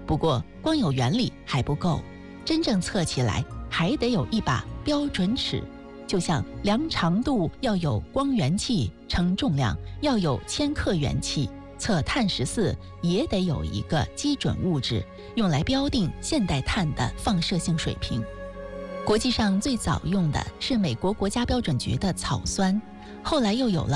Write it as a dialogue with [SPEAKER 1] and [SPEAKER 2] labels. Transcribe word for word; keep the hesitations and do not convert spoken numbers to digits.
[SPEAKER 1] 不过光有原理还不够，真正测起来还得有一把标准尺。就像量长度要有光源器，称重量要有千克元器，测碳十四也得有一个基准物质，用来标定现代碳的放射性水平。国际上最早用的是美国国家标准局的草酸，后来又有了